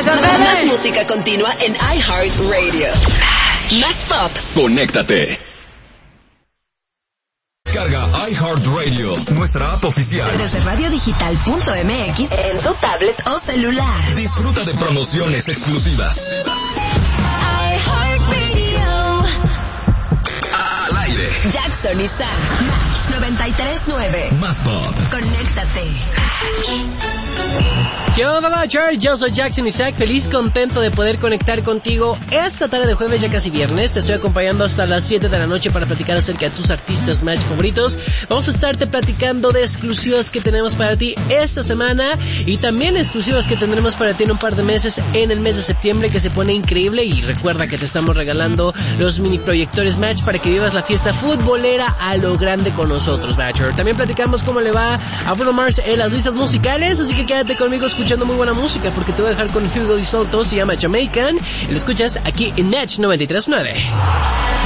Más música continua en iHeartRadio. Más pop. Conéctate. Carga iHeartRadio, nuestra app oficial. Desde radiodigital.mx en tu tablet o celular. Disfruta de promociones exclusivas. iHeartRadio. Al aire. Jackson y Sam. 93.9. Más pop. Conéctate. ¿Qué onda, Bachelor? Yo soy Jackson Isaac, feliz, contento de poder conectar contigo esta tarde de jueves, ya casi viernes. Te estoy acompañando hasta las 7 de la noche para platicar acerca de tus artistas Match favoritos. Vamos a estarte platicando de exclusivas que tenemos para ti esta semana y también exclusivas que tendremos para ti en un par de meses, en el mes de septiembre, que se pone increíble. Y recuerda que te estamos regalando los mini proyectores Match para que vivas la fiesta futbolera a lo grande con nosotros, Bachelor. También platicamos cómo le va a Bruno Mars en las listas musicales, así que quédate conmigo escuchando muy buena música, porque te voy a dejar con Hugo Di Salto, se llama Jamaican, y lo escuchas aquí en Match 93.9.